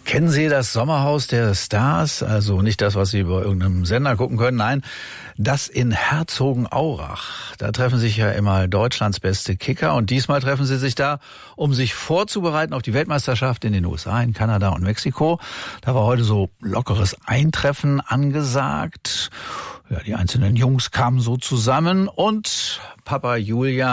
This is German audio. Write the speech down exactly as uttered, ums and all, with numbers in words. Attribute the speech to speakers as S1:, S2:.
S1: Kennen Sie das Sommerhaus der Stars? Also nicht das, was Sie über irgendeinem Sender gucken können. Nein, das in Herzogenaurach. Da treffen sich ja immer Deutschlands beste Kicker. Und diesmal treffen sie sich da, um sich vorzubereiten auf die Weltmeisterschaft in den U S A, in Kanada und Mexiko. Da war heute so lockeres Eintreffen angesagt. Ja, die einzelnen Jungs kamen so zusammen und Papa Julian